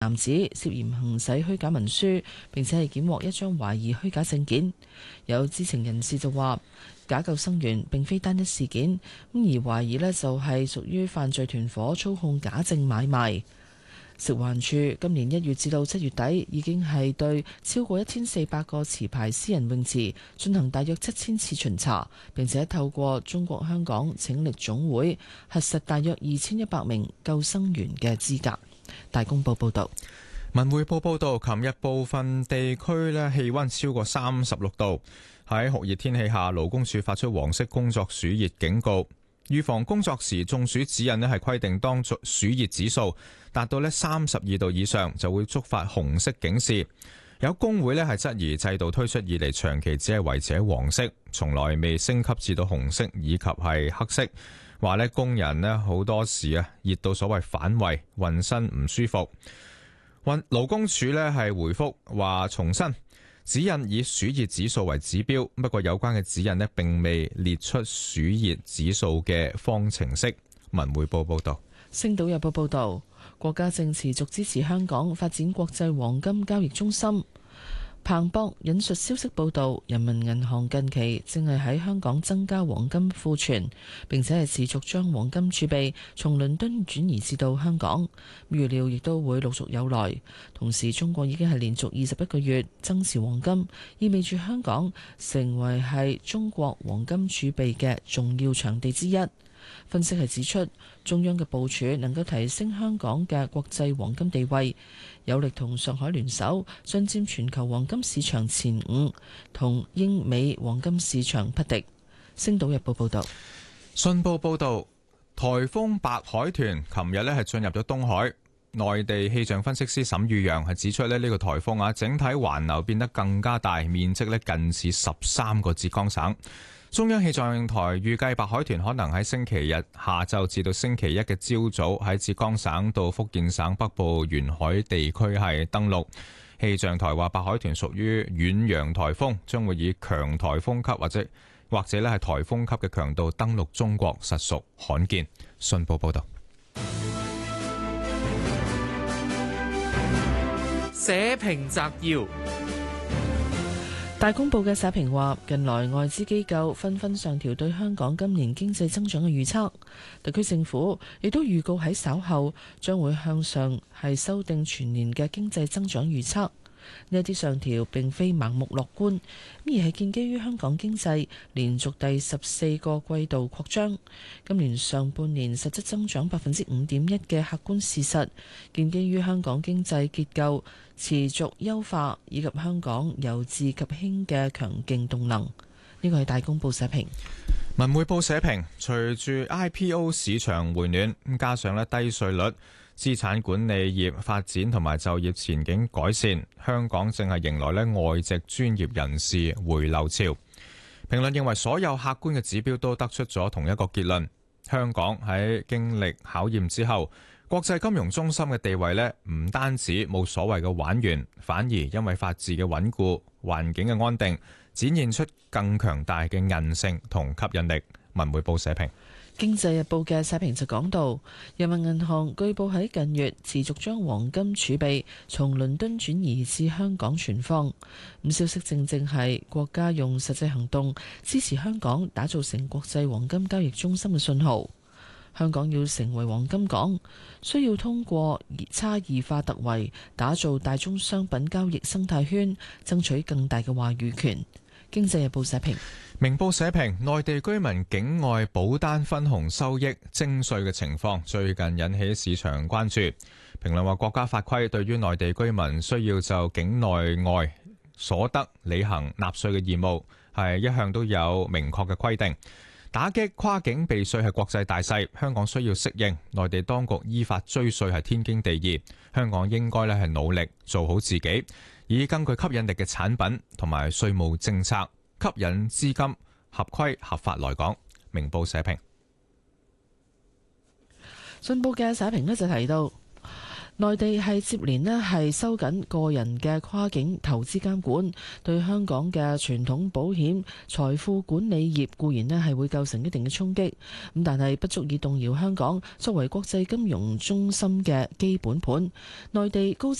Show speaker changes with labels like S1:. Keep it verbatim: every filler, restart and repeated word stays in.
S1: 男子涉嫌行使虛假文書，並且係檢獲一張懷疑虛假證件。有知情人士就話，假救生員並非單一事件，咁而懷疑呢就係屬於犯罪團伙操控假證買賣。食環署今年一月至到七月底，已經係對超過一千四百個持牌私人泳池進行大約七千次巡查，並且透過中國香港拯溺總會核實大約二千一百名救生員嘅資格。大公報報道。
S2: 文匯報報道，琴日部分地區呢氣溫超過三十六度，喺酷熱天氣下，勞工處發出黃色工作暑熱警告。預防工作時中暑指引呢係規定，當暑熱指數達到呢三十二度以上，就會觸發紅色警示。有工會呢係質疑制度推出以嚟長期只係維持喺黃色，從來未升級至到紅色以及係黑色。話呢工人呢好多時啊熱到所謂反胃，渾身唔舒服。運勞工處呢係回覆話，重申指引以暑熱指數為指標，不過有關嘅指引呢並未列出暑熱指數嘅方程式。文匯報報道。
S1: 星島日報報道，國家正持續支持香港發展國際黃金交易中心。彭博引述消息報道，人民銀行近期正係喺香港增加黃金庫存，並且係持續將黃金儲備從倫敦轉移至到香港，預料亦都會陸續有來。同時，中國已經係連續二十一個月增持黃金，意味住香港成為係中國黃金儲備嘅重要場地之一。分析係指出，中央嘅部署能夠提升香港嘅國際黃金地位，有力同上海聯手進佔全球黃金市場前五，同英美黃金市場匹敵。星島日報報道。
S2: 信報報道，颱風白海豚琴日呢係進入咗東海。內地氣象分析師沈宇陽係指出咧，呢個颱風啊，整體環流變得更加大，面積咧近似十三個浙江省。中央氣象台預計白海豚可能喺星期日下晝至到星期一嘅朝早喺浙江省到福建省北部沿海地區係登陸。氣象台話白海豚屬於遠洋颱風，將會以強颱風級或者或者咧係颱風級嘅強度登陸中國，實屬罕見。信報報道。
S3: 社評摘要。
S1: 大公報嘅社評話，近來外資機構紛紛上調對香港今年經濟增長嘅預測，特區政府亦都預告喺稍後將會向上係修訂全年嘅經濟增長預測。呢一啲上調並非盲目樂觀，而係建基於香港經濟連續第十四個季度擴張，今年上半年實質增長百分之五點一嘅客觀事實，建基於香港經濟結構持續優化以及香港由治及興嘅強勁動能。呢個係大公報社評。
S2: 文匯報社評，隨住 I P O 市場回暖，加上咧低稅率、資產管理業發展同埋就業前景改善，香港正係迎來咧外籍專業人士回流潮。評論認為，所有客觀嘅指標都得出咗同一個結論：香港喺經歷考驗之後，國際金融中心嘅地位咧唔單止冇所謂嘅玩完，反而因為法治嘅穩固、環境嘅安定，展現出更強大嘅韌性同吸引力。文匯報社評。
S1: 經濟日報嘅社評就講到，人民銀行據報喺近月持續將黃金儲備從倫敦轉移至香港存放。咁消息正正係國家用實際行動支持香港打造成國際黃金交易中心嘅信號。香港要成為黃金港，需要通過差異化突圍，打造大宗商品交易生態圈，爭取更大嘅話語權。經濟日報社評。
S2: 明報社評，內地居民境外保單分紅收益徵稅嘅情況最近引起市場關注。評論話，國家法規對於內地居民需要就境內外所得履行納稅嘅義務，係一向都有明確嘅規定。打擊跨境避稅係國際大勢，香港需要適應。內地當局依法追稅係天經地義，香港應該咧係努力做好自己，以更具吸引力嘅產品同埋稅務政策吸引資金合規合法來港。明報社評。
S1: 信報嘅社評呢就提到， 內地係接連呢係收緊個人嘅跨境投資監管，對香港嘅傳統保險、財富管理業固然呢係會構成一定嘅衝擊，咁但係不足以動搖香港作為國際金融中心嘅基本盤。內地高